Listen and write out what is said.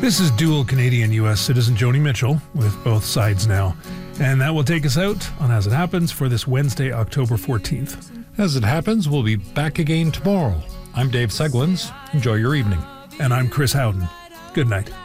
This is dual Canadian-U.S. citizen Joni Mitchell with Both Sides Now. And that will take us out on As It Happens for this Wednesday, October 14th. As It Happens, we'll be back again tomorrow. I'm Dave Seglins. Enjoy your evening. And I'm Chris Howden. Good night.